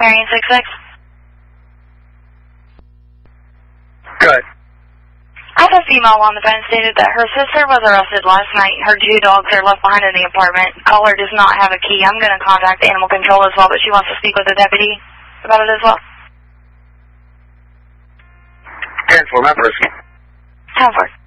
Marion 66. Good. I have a female on the phone stated that her sister was arrested last night. Her 2 dogs are left behind in the apartment. Caller does not have a key. I'm going to contact animal control as well, but she wants to speak with the deputy about it as well. 10-4, my person. 10-4.